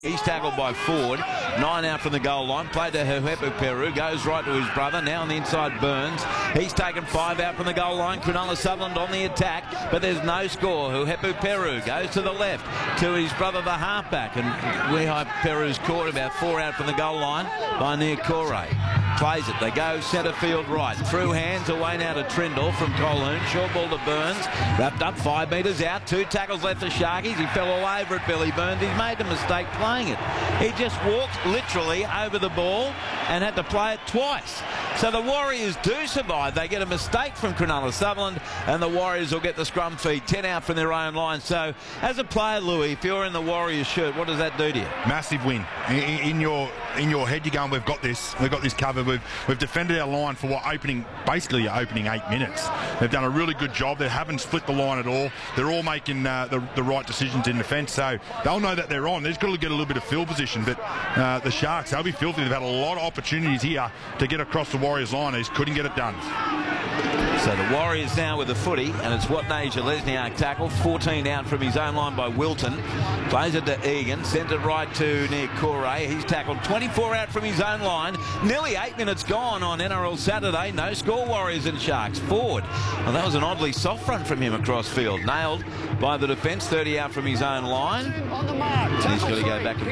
He's tackled by Ford. 9 out from the goal line. Played to Huepu Peru. Goes right to his brother. Now on the inside, Burns. He's taken 5 out from the goal line. Cronulla Sutherland on the attack, but there's no score. Huepu Peru goes to the left to his brother, the halfback. And Huepu Peru's caught about 4 out from the goal line by Nia Corey. Plays it. They go centre field right. Through hands away now to Trindle from Colhoun. Short ball to Burns. Wrapped up 5 metres out. 2 tackles left for Sharkies. He fell all over it, Billy Burns. He's made a mistake playing it. He just walked literally over the ball and had to play it twice. So the Warriors do survive. They get a mistake from Cronulla Sutherland and the Warriors will get the scrum feed. 10 out from their own line. So as a player, Louis, if you're in the Warriors shirt, what does that do to you? Massive win. In your head, you're going, we've got this covered. We've defended our line for basically opening 8 minutes. They've done a really good job. They haven't split the line at all. They're all making the right decisions in defence, so they'll know that they're on. They've got to get a little bit of field position, but the Sharks, they'll be filthy. They've had a lot of opportunities here to get across the Warriors line. They just couldn't get it done. So the Warriors now with the footy, and it's Watene Lesniak tackle. 14 out from his own line by Wilton. Plays it to Egan. Sends it right to Nia Corey. He's tackled 24 out from his own line. Nearly 8 minutes gone on NRL Saturday. No score, Warriors and Sharks. Ford. Well, that was an oddly soft run from him across field. Nailed by the defence. 30 out from his own line. And he's got to go back and